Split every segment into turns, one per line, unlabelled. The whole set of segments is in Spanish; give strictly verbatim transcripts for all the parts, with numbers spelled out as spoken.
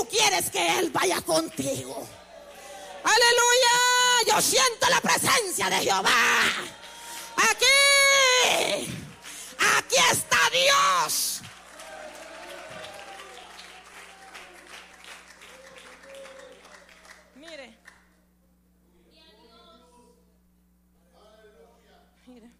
quieres que Él vaya contigo. Aleluya. Yo siento la presencia de Jehová. Aquí, aquí está Dios. Mire, mire.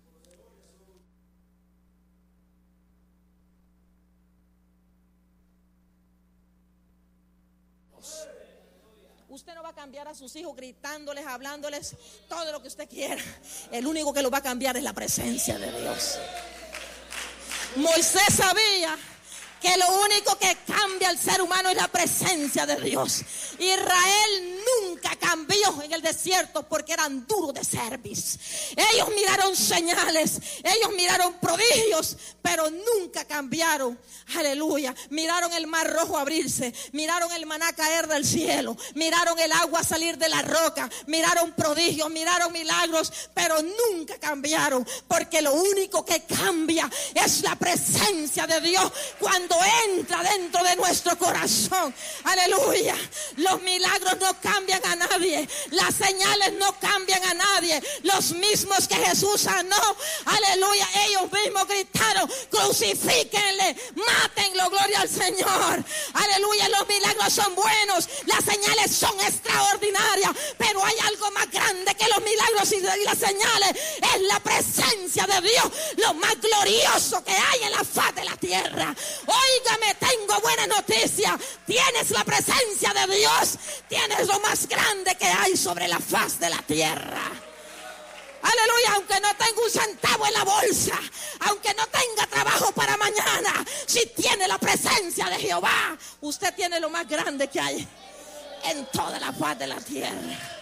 Usted no va a cambiar a sus hijos gritándoles, hablándoles, todo lo que usted quiera. El único que lo va a cambiar es la presencia de Dios. Moisés sabía que lo único que cambia al ser humano es la presencia de Dios. Israel nunca cambió en el desierto porque eran duros de cerviz. Ellos miraron señales, ellos miraron prodigios, pero nunca cambiaron. Aleluya. Miraron el mar rojo abrirse, miraron el maná caer del cielo, miraron el agua salir de la roca, miraron prodigios, miraron milagros, pero nunca cambiaron, porque lo único que cambia es la presencia de Dios cuando entra dentro de nuestro corazón. Aleluya. Los milagros no cambian a nadie, las señales no cambian a nadie. Los mismos que Jesús sanó, aleluya, ellos mismos gritaron: crucifíquenle, mátenlo, gloria al Señor. Aleluya. Los milagros son buenos, las señales son extraordinarias, pero hay algo más grande que los milagros y las señales. Es la presencia de Dios, lo más glorioso que hay en la faz de la tierra. Óigame, tengo buena noticia. Tienes la presencia de Dios, tienes lo más grande que hay sobre la faz de la tierra. Aleluya. Aunque no tenga un centavo en la bolsa, aunque no tenga trabajo para mañana, si tiene la presencia de Jehová, usted tiene lo más grande que hay en toda la faz de la tierra.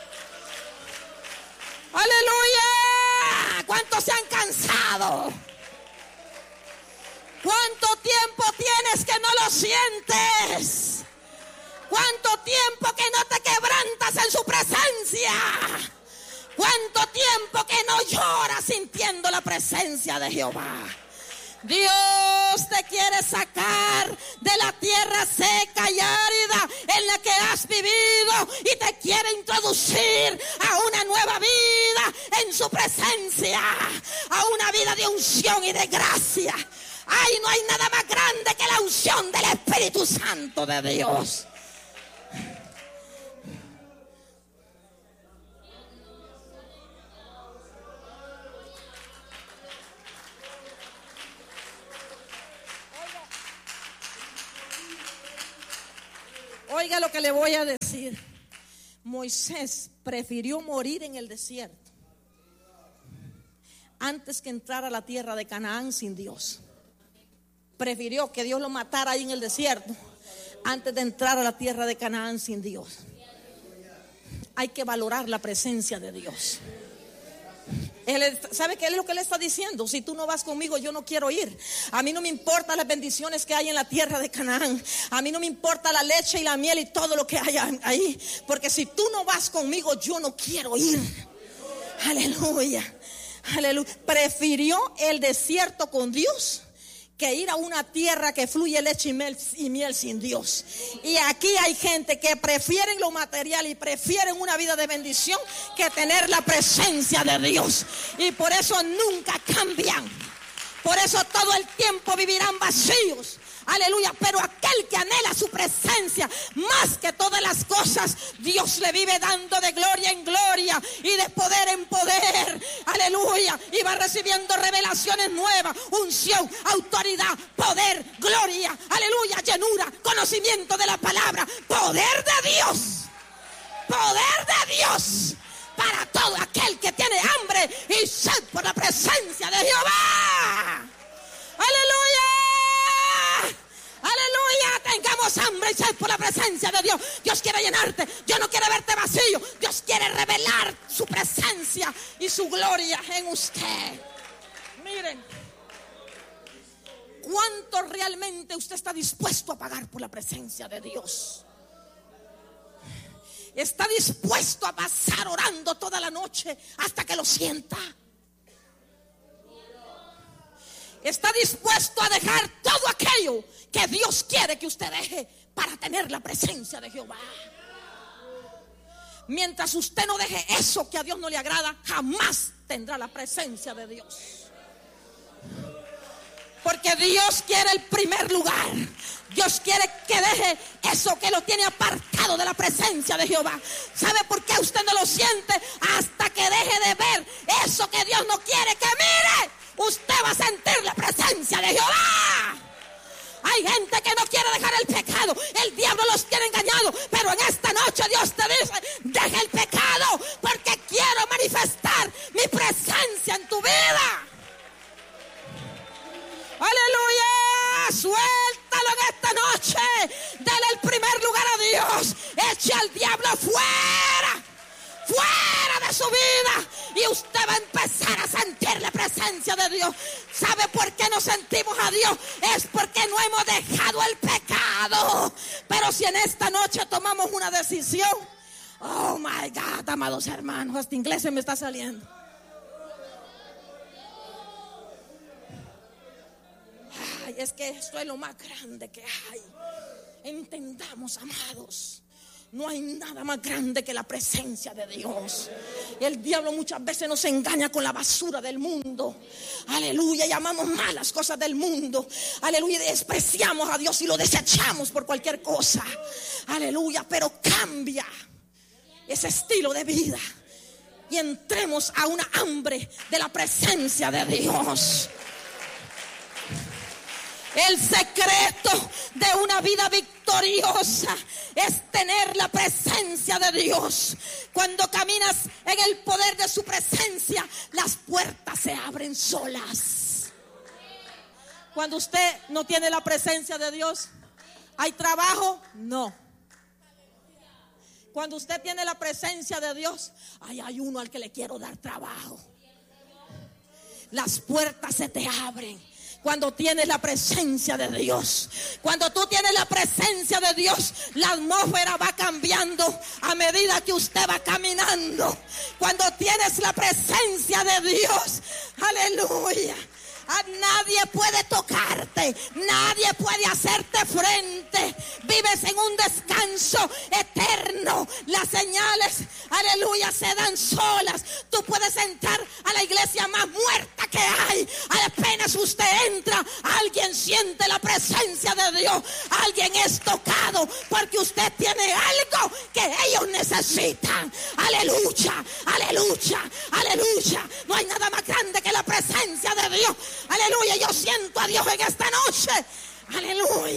Aleluya. ¿Cuántos se han cansado? ¿Cuánto tiempo tienes que no lo sientes? ¿Cuánto tiempo que no te quebrantas en su presencia? ¿Cuánto tiempo que no lloras sintiendo la presencia de Jehová? Dios te quiere sacar de la tierra seca y árida en la que has vivido y te quiere introducir a una nueva vida en su presencia, a una vida de unción y de gracia. Ay, no hay nada más grande que la unción del Espíritu Santo de Dios. Oiga lo que le voy a decir. Moisés prefirió morir en el desierto antes que entrar a la tierra de Canaán sin Dios. Prefirió que Dios lo matara ahí en el desierto antes de entrar a la tierra de Canaán sin Dios. Hay que valorar la presencia de Dios. Él, ¿sabe qué es lo que él está diciendo? Si tú no vas conmigo, yo no quiero ir. A mí no me importan las bendiciones que hay en la tierra de Canaán. A mí no me importa la leche y la miel y todo lo que hay ahí. Porque si tú no vas conmigo, yo no quiero ir. Aleluya. Aleluya. Prefirió el desierto con Dios que ir a una tierra que fluye leche y miel, y miel sin Dios. Y aquí hay gente que prefieren lo material y prefieren una vida de bendición que tener la presencia de Dios. Y por eso nunca cambian. Por eso todo el tiempo vivirán vacíos. Aleluya. Pero aquel que anhela su presencia más que todas las cosas, Dios le vive dando de gloria en gloria y de poder en poder. Aleluya. Y va recibiendo revelaciones nuevas, unción, autoridad, poder, gloria. Aleluya. Llenura, conocimiento de la palabra, poder de Dios. Poder de Dios para todo aquel que tiene hambre y sed por la presencia de Jehová. Aleluya. Aleluya, tengamos hambre y sed por la presencia de Dios. Dios quiere llenarte, Dios no quiere verte vacío. Dios quiere revelar su presencia y su gloria en usted. Miren, ¿cuánto realmente usted está dispuesto a pagar por la presencia de Dios? ¿Está dispuesto a pasar orando toda la noche hasta que lo sienta? ¿Está dispuesto a dejar todo aquello que Dios quiere que usted deje para tener la presencia de Jehová. Mientras usted no deje eso que a Dios no le agrada, jamás tendrá la presencia de Dios. Porque Dios quiere el primer lugar. Dios quiere que deje eso que lo tiene apartado de la presencia de Jehová. ¿Sabe por qué usted no lo siente? Hasta que deje de ver eso que Dios no quiere que mire. Usted va a sentir la presencia de Jehová. Hay gente que no quiere dejar el pecado. El diablo los tiene engañados. Pero en esta noche Dios te dice: deja el pecado, porque quiero manifestar mi presencia en tu vida. Aleluya. Suéltalo en esta noche. Dale el primer lugar a Dios. Eche al diablo fuera. Fuera de su vida. Y usted va a empezar a sentir la presencia de Dios. ¿Sabe por qué no sentimos a Dios? Es porque no hemos dejado el pecado. Pero si en esta noche tomamos una decisión, oh my God, amados hermanos, hasta inglés se me está saliendo. Ay, es que esto es lo más grande que hay. Entendamos, amados, no hay nada más grande que la presencia de Dios. El diablo muchas veces nos engaña con la basura del mundo. Aleluya, llamamos malas cosas del mundo. Aleluya, despreciamos a Dios y lo desechamos por cualquier cosa. Aleluya, pero cambia ese estilo de vida y entremos a una hambre de la presencia de Dios. El secreto de una vida victoriosa es tener la presencia de Dios. Cuando caminas en el poder de su presencia, las puertas se abren solas. Cuando usted no tiene la presencia de Dios, ¿hay trabajo? No. Cuando usted tiene la presencia de Dios, ay, hay uno al que le quiero dar trabajo. Las puertas se te abren cuando tienes la presencia de Dios. Cuando tú tienes la presencia de Dios, la atmósfera va cambiando a medida que usted va caminando. Cuando tienes la presencia de Dios, aleluya, a nadie puede tocarte, nadie puede hacerte frente. Vives en un descanso eterno. Las señales, aleluya, se dan solas. Tú puedes entrar a la iglesia más muerta que hay. Apenas usted entra, alguien siente la presencia de Dios. Alguien es tocado porque usted tiene algo que ellos necesitan. Aleluya, aleluya, aleluya. No hay nada más grande que la presencia de Dios. Aleluya, yo siento a Dios en esta noche. Aleluya.